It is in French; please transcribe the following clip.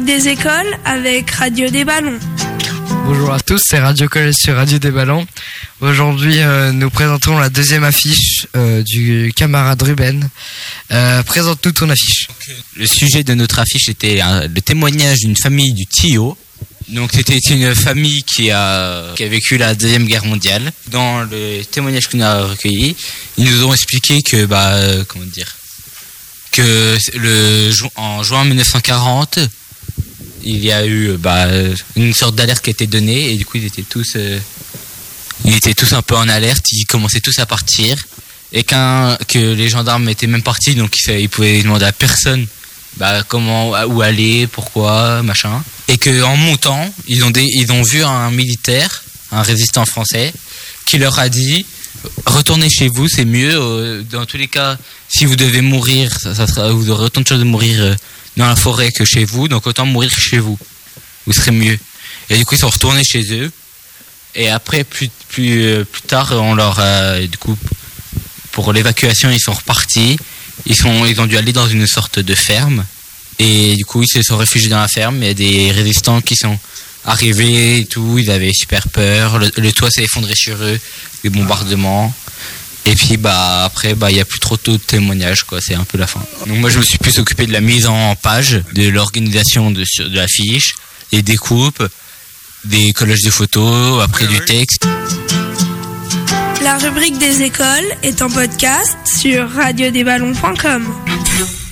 des écoles avec Radio des Ballons. Bonjour à tous, c'est Radio Collège sur Radio des Ballons. Aujourd'hui, nous présentons la deuxième affiche du camarade Ruben. Présente-nous ton affiche. Le sujet de notre affiche était le témoignage d'une famille du Tio. Donc c'était une famille qui a vécu la Deuxième Guerre mondiale. Dans le témoignage qu'on a recueilli, ils nous ont expliqué que en juin 1940, il y a eu une sorte d'alerte qui a été donnée et du coup ils étaient tous un peu en alerte, ils commençaient tous à partir et que les gendarmes étaient même partis, donc ils pouvaient demander à personne où aller, pourquoi, machin. Et que en montant, ils ont vu un militaire, un résistant français, qui leur a dit retournez chez vous, c'est mieux. Dans tous les cas, si vous devez mourir, vous aurez autant de chances de mourir dans la forêt que chez vous, donc autant mourir chez vous. Vous serez mieux. Et du coup, ils sont retournés chez eux. Et après, plus tard, on leur a, du coup, pour l'évacuation, ils sont repartis. Ils ont dû aller dans une sorte de ferme. Et du coup, ils se sont réfugiés dans la ferme. Il y a des résistants qui sont arrivés et tout. Ils avaient super peur. Le toit s'est effondré sur eux. Des bombardements. Et puis après il y a plus trop de témoignages, quoi, c'est un peu la fin. Donc moi je me suis plus occupé de la mise en page, de l'organisation de l'affiche, des découpes, des collages de photos, après du texte. La rubrique des écoles est en podcast sur radiodesballons.com.